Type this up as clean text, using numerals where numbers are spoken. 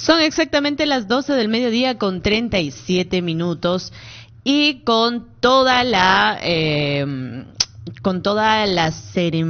Son exactamente las 12 del mediodía con 37 minutos y con toda la ceremonia